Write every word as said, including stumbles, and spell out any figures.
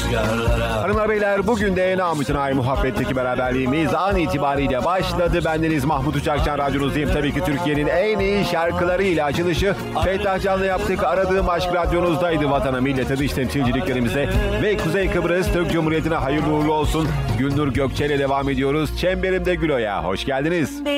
rüzgarlara. Hanımlar beyler, bugün de Namütün Ay Muhabbet'teki beraberliğimiz an itibariyle başladı. Bendeniz Mahmut Uçakcan, radyonuzdayım. Tabii ki Türkiye'nin en iyi şarkılarıyla açılışı Fettah Can'la yaptık. Aradığım aşk radyonuzdaydı. Vatana, millete, dış temsilciliklerimize ve Kuzey Kıbrıs Türk Cumhuriyeti'ne hayırlı uğurlu olsun. Gülnur Gökçe ile devam ediyoruz. Çemberimde Gülo'ya hoş geldiniz.